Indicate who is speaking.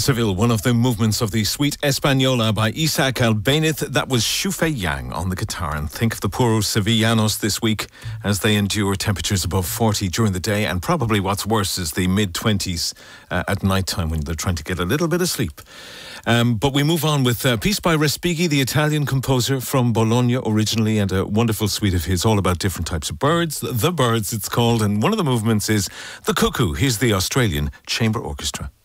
Speaker 1: Seville, one of the movements of the Suite Española by Isaac Albéniz. That was Xufei Yang on the guitar. And think of the poor Sevillanos this week as they endure temperatures above 40 during the day, and probably what's worse is the mid-20s at night time when they're trying to get a little bit of sleep. But we move on with a piece by Respighi, the Italian composer from Bologna originally, and a wonderful suite of his all about different types of birds. The Birds, it's called, and one of the movements is The Cuckoo. Here's the Australian Chamber Orchestra.